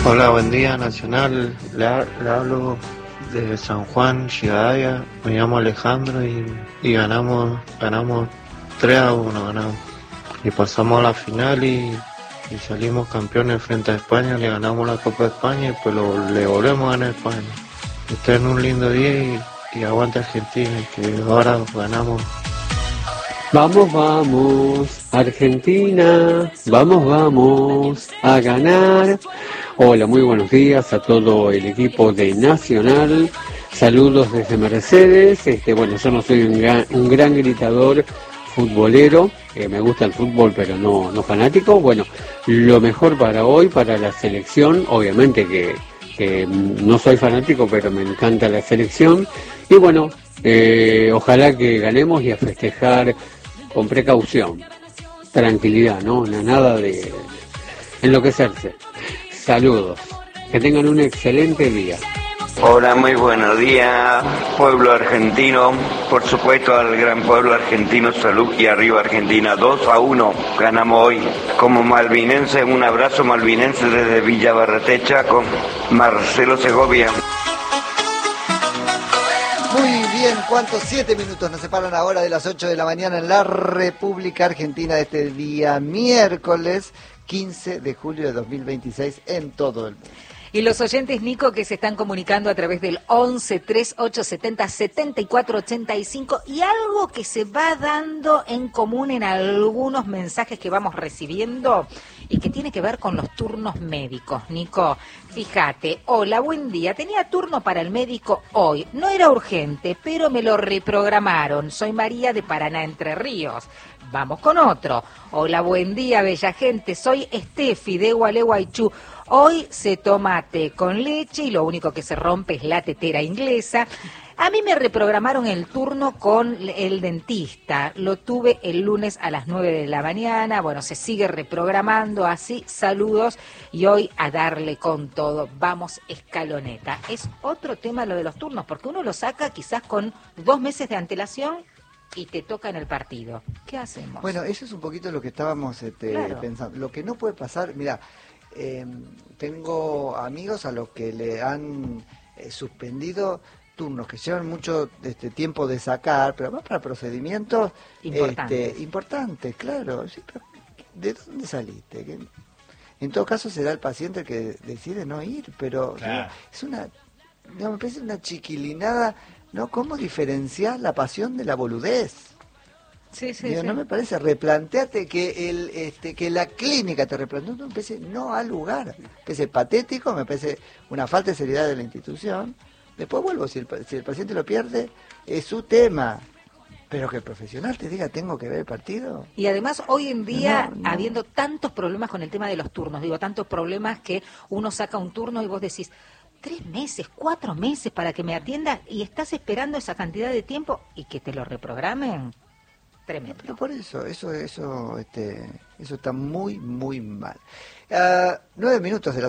Hola, buen día, Nacional. Le hablo de San Juan, Ciudadaya. Me llamo Alejandro y ganamos 3-1, ganamos. Y pasamos a la final y salimos campeones frente a España. Le ganamos la Copa de España y pues le volvemos a ganar a España. Está en un lindo día y aguanta Argentina, que ahora ganamos. Vamos, vamos, Argentina, vamos a ganar. Hola, muy buenos días a todo el equipo de Nacional. Saludos desde Mercedes. Bueno, yo no soy un gran gritador futbolero, me gusta el fútbol pero no fanático. Bueno, lo mejor para hoy, para la selección, obviamente que no soy fanático pero me encanta la selección. Y bueno, ojalá que ganemos y a festejar con precaución, tranquilidad, ¿no? Nada de enloquecerse. Saludos, que tengan un excelente día. Hola, muy buenos días, pueblo argentino, por supuesto al gran pueblo argentino, salud y arriba Argentina, 2-1, ganamos hoy. Como malvinense, un abrazo malvinense desde Villa Barretecha con Marcelo Segovia. Muy bien, ¿cuántos? 7 minutos nos separan ahora de las 8 de la mañana en la República Argentina de este día miércoles 15 de julio de 2026 en todo el mundo. Y los oyentes, Nico, que se están comunicando a través del 11 3870 7485 y algo que se va dando en común en algunos mensajes que vamos recibiendo y que tiene que ver con los turnos médicos. Nico, fíjate, hola, buen día, tenía turno para el médico hoy, no era urgente, pero me lo reprogramaron. Soy María de Paraná, Entre Ríos. Vamos con otro. Hola, buen día, bella gente, soy Estefi de Gualeguaychú. Hoy se toma té con leche y lo único que se rompe es la tetera inglesa. A mí me reprogramaron el turno con el dentista. Lo tuve el lunes a las 9 de la mañana. Bueno, se sigue reprogramando así. Saludos y hoy a darle con todo. Vamos, escaloneta. Es otro tema lo de los turnos, porque uno lo saca quizás con 2 meses de antelación y te toca en el partido. ¿Qué hacemos? Bueno, eso es un poquito lo que estábamos Claro. pensando. Lo que no puede pasar, mira, tengo amigos a los que le han suspendido turnos que llevan mucho tiempo de sacar, pero además para procedimientos importantes, claro. Sí, pero ¿de dónde saliste? En todo caso será el paciente el que decide no ir, pero Claro. es me parece una chiquilinada, ¿no? ¿Cómo diferenciar la pasión de la boludez? Sí, sí, Digo, sí. no me parece, replanteate que la clínica te replantee, no me parece no al lugar, me parece patético, me parece una falta de seriedad de la institución. Después vuelvo, si el paciente lo pierde, es su tema, pero que el profesional te diga tengo que ver el partido. Y además hoy en día, No. habiendo tantos problemas con el tema de los turnos, digo, tantos problemas que uno saca un turno y vos decís, 3 meses, 4 meses para que me atiendas y estás esperando esa cantidad de tiempo y que te lo reprogramen. Tremendo. Pero por eso está muy, muy mal. 9 minutos de las